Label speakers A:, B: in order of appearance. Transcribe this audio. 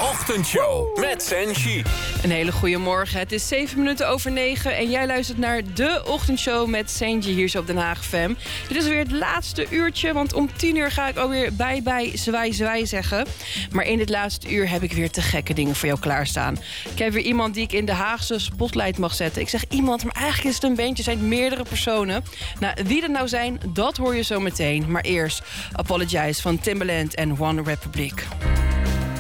A: Ochtendshow met Senshi.
B: Een hele goede morgen. Het is 7:07 en jij luistert naar de Ochtendshow met Senji hier zo op Den Haag FM. Dit is weer het laatste uurtje, want om 10:00 ga ik alweer bij zwaai zeggen. Maar in dit laatste uur heb ik weer te gekke dingen voor jou klaarstaan. Ik heb weer iemand die ik in de Haagse spotlight mag zetten. Ik zeg iemand, maar eigenlijk is het een bandje, zijn het meerdere personen. Nou, wie dat nou zijn, dat hoor je zo meteen. Maar eerst Apologize van Timbaland en One Republic.